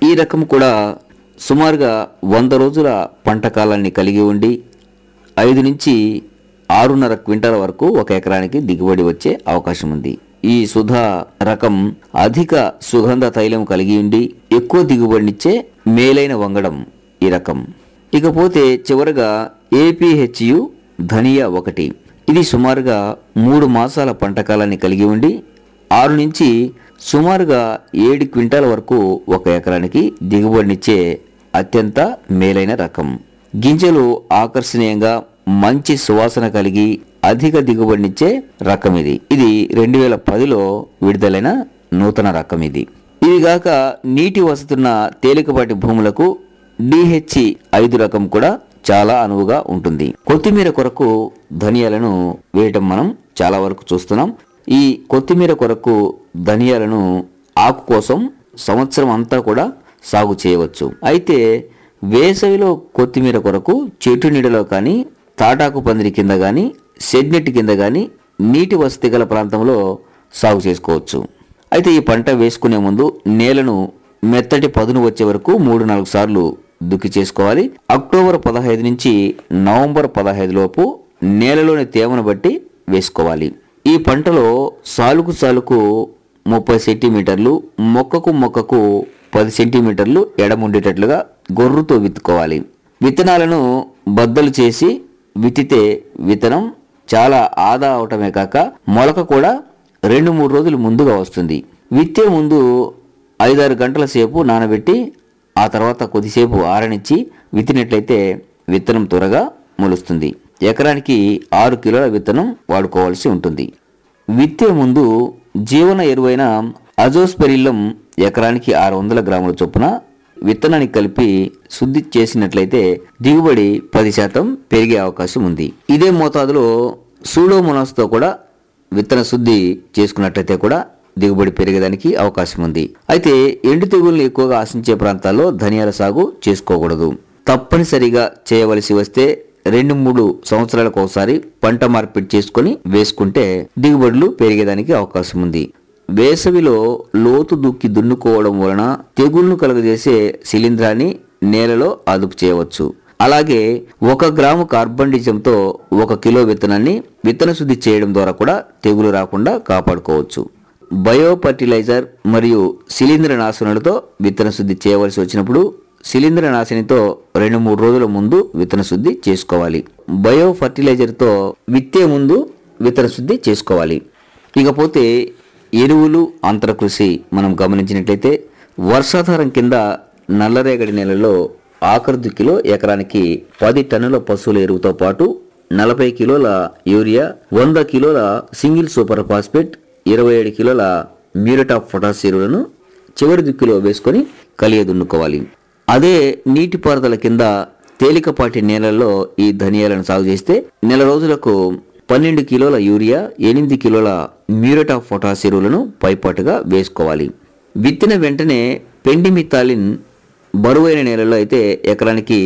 ఈ రకం కూడా సుమారుగా 100 రోజుల పంట కాలాన్ని కలిగి ఉండి 5 నుంచి 6.5 క్వింటాల వరకు ఒక ఎకరానికి దిగుబడి వచ్చే అవకాశం ఉంది. ఈ సుధా రకం అధిక సుగంధ తైలం కలిగి ఉండి ఎక్కువ దిగుబడినిచ్చే మేలైన వంగడం ఈ రకం. ఇకపోతే చివరగా APHU ధనియా 1. ఇది సుమారుగా 3 మాసాల పంట కాలాన్ని కలిగి ఉండి 6 నుంచి సుమారుగా 7 క్వింటాల వరకు ఒక ఎకరానికి దిగుబడినిచ్చే అత్యంత మేలైన రకం. గింజలు ఆకర్షణీయంగా మంచి సువాసన కలిగి అధిక దిగుబడినిచ్చే రకం ఇది. ఇది 2010లో విడుదలైన నూతన రకం ఇది. ఇదిగాక నీటి వసతున్న తేలికపాటి భూములకు DH5 రకం కూడా చాలా అనువుగా ఉంటుంది. కొత్తిమీర కొరకు ధనియాలను వేయటం మనం చాలా వరకు చూస్తున్నాం. ఈ కొత్తిమీర కొరకు ధనియాలను ఆకు కోసం సంవత్సరం అంతా కూడా సాగు చేయవచ్చు. అయితే వేసవిలో కొత్తిమీర కొరకు చెట్టు నీడలో కానీ, తాటాకు పందిరి కింద కానీ, షెడ్ నెట్ కింద కానీ నీటి వసతి గల ప్రాంతంలో సాగు చేసుకోవచ్చు. అయితే ఈ పంట వేసుకునే ముందు నేలను మెత్తటి పదును వచ్చే వరకు 3-4 సార్లు దుక్కి చేసుకోవాలి. అక్టోబర్ 15 నుంచి నవంబర్ 15 లోపు నేలలోని తేమను బట్టి వేసుకోవాలి. ఈ పంటలో సాలుకు సాలుకు 30 సెంటీమీటర్లు, మొక్కకు మొక్కకు 10 సెంటీమీటర్లు ఎడముండేటట్లుగా గొర్రుతో విత్తుకోవాలి. విత్తనాలను బద్దలు చేసి విత్తితే విత్తనం చాలా ఆదా అవటమే కాక మొలక కూడా 2-3 రోజులు ముందుగా వస్తుంది. విత్తే ముందు 5-6 గంటల సేపు నానబెట్టి ఆ తర్వాత కొద్దిసేపు ఆరనిచ్చి విత్తినట్లయితే విత్తనం త్వరగా మొలుస్తుంది. ఎకరానికి 6 కిలోల విత్తనం వాడుకోవాల్సి ఉంటుంది. విత్తే ముందు జీవన ఎరువైన అజోస్పెరిల్లం ఎకరానికి 600 గ్రాముల చొప్పున విత్తనానికి కలిపి శుద్ధి చేసినట్లయితే దిగుబడి 10% పెరిగే అవకాశం ఉంది. ఇదే మోతాదులో సూడోమోనాస్తో కూడా విత్తన శుద్ధి చేసుకున్నట్లయితే కూడా దిగుబడి పెరిగేదానికి అవకాశం ఉంది. అయితే ఎండు తెగుల్ని ఎక్కువగా ఆశించే ప్రాంతాల్లో ధనియాల సాగు చేసుకోకూడదు. తప్పనిసరిగా చేయవలసి వస్తే 2-3 సంవత్సరాలకు ఒకసారి పంట మార్పిడి చేసుకుని వేసుకుంటే దిగుబడులు పెరిగేదానికి అవకాశం ఉంది. వేసవిలో లోతు దుక్కి దున్నుకోవడం వలన తెగుళ్లను కలుగజేసే శిలీంధ్రాన్ని నేలలో అదుపు చేయవచ్చు. అలాగే 1 గ్రాము కార్బండిజంతో 1 కిలో విత్తనాన్ని విత్తన శుద్ధి చేయడం ద్వారా కూడా తెగులు రాకుండా కాపాడుకోవచ్చు. బయో ఫర్టిలైజర్ మరియు శిలీంద్ర నాశనులతో విత్తన శుద్ధి చేయవలసి వచ్చినప్పుడు శిలీంద్ర నాశనితో 2-3 రోజుల ముందు విత్తన శుద్ధి చేసుకోవాలి. బయో ఫర్టిలైజర్తో విత్తే ముందు విత్తన శుద్ధి చేసుకోవాలి. ఇకపోతే ఎరువులు అంతరకృషి మనం గమనించినట్లయితే వర్షాధారం కింద నల్లరేగడి నేలలో ఆఖరు దుక్కిలో ఎకరానికి 10 టన్నుల పశువుల ఎరువుతో పాటు 40 కిలోల యూరియా, 100 కిలోల సింగిల్ సూపర్ ఫాస్ఫేట్, 27 కిలోల మ్యూరేట్ ఆఫ్ పొటాష్ ఎరువులను చివరి దుక్కిలో వేసుకొని కలియ దున్నుకోవాలి. అదే నీటిపారుదల కింద తేలికపాటి నేలల్లో ఈ ధనియాలను సాగు చేస్తే నెల రోజులకు 12 కిలోల యూరియా, 8 కిలోల మ్యూరేట్ ఆఫ్ పొటాష్ ఎరువులను పైపాటుగా వేసుకోవాలి. విత్తిన వెంటనే పెండిమిథాలిన్ బరువైన నేలలో అయితే ఎకరానికి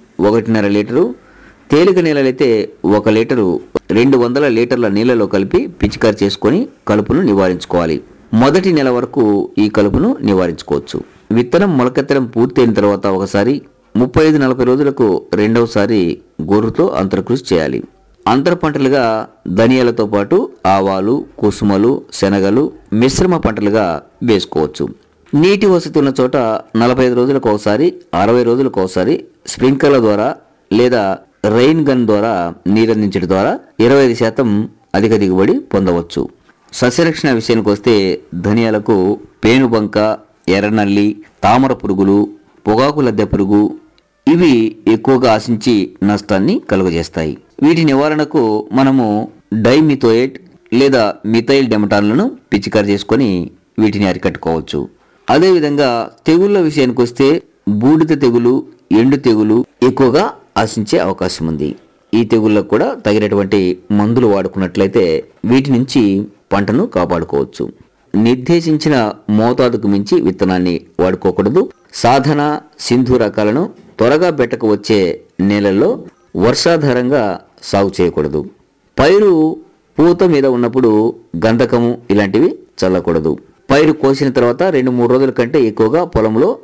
1.5 లీటరు, తేలిక నేలలైతే 1 లీటరు 200 లీటర్ల నీళ్లలో కలిపి పిచికారి చేసుకొని కలుపును నివారించుకోవాలి. మొదటి నెల వరకు ఈ కలుపును నివారించుకోవచ్చు. విత్తనం మొలకెత్తడం పూర్తయిన తర్వాత ఒకసారి, 35-40 రోజులకు రెండవసారి గొర్రుతో అంతరకృషి చేయాలి. అంతర పంటలుగా ధనియాలతో పాటు ఆవాలు, కుసుమలు, శనగలు మిశ్రమ పంటలుగా వేసుకోవచ్చు. నీటి వసతి ఉన్న చోట 45 రోజులకు ఒకసారి, 60 రోజులకు ఒకసారి స్ప్రింక్లర్ల ద్వారా లేదా రెయిన్ గన్ ద్వారా నీరందించడం ద్వారా 25% అధిక దిగుబడి పొందవచ్చు. సస్యరక్షణ విషయానికి వస్తే ధనియాలకు పేనుబంక, ఎర్రనల్లి, తామర పురుగులు, పొగాకు లద్దె పురుగు ఇవి ఎక్కువగా ఆశించి నష్టాన్ని కలుగజేస్తాయి. వీటి నివారణకు మనము డైమిథోయేట్ లేదా మిథైల్ డెమటాన్లను పిచికారి చేసుకొని వీటిని అరికట్టుకోవచ్చు. అదేవిధంగా తెగుళ్ళ విషయానికి వస్తే బూడిద తెగులు, ఎండు తెగులు ఎక్కువగా ఆశించే అవకాశం ఉంది. ఈ తెగుళ్ళకు కూడా తగినటువంటి మందులు వాడుకున్నట్లయితే వీటి నుంచి పంటను కాపాడుకోవచ్చు. నిర్దేశించిన మోతాదుకు మించి విత్తనాన్ని వాడుకోకూడదు. సాధన, సింధు రకాలను త్వరగా బెట్టకు వచ్చే నేలల్లో వర్షాధారంగా సాగు చేయకూడదు. పైరు పూత మీద ఉన్నప్పుడు గంధకము ఇలాంటివి చల్లకూడదు. పైరు కోసిన తర్వాత 2-3 రోజుల కంటే ఎక్కువగా పొలంలో